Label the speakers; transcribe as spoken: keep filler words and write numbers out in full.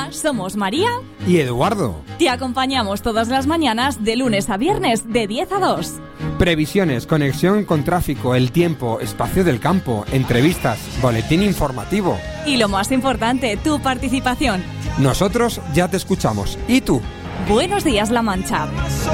Speaker 1: Hola, somos María
Speaker 2: y Eduardo.
Speaker 1: Te acompañamos todas las mañanas de lunes a viernes de diez a dos.
Speaker 2: Previsiones, conexión con tráfico, el tiempo, espacio del campo, entrevistas, boletín informativo.
Speaker 1: Y lo más importante, tu participación.
Speaker 2: Nosotros ya te escuchamos. ¿Y tú?
Speaker 1: Buenos días, La Mancha.